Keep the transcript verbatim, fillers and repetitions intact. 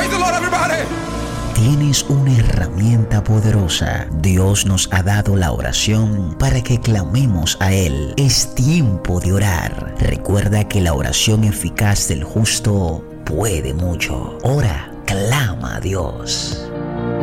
Praise the Lord, everybody. Tienes una herramienta poderosa. Dios nos ha dado la oración para que clamemos a Él. Es tiempo de orar. Recuerda que la oración eficaz del justo puede mucho. Ora, clama a Dios.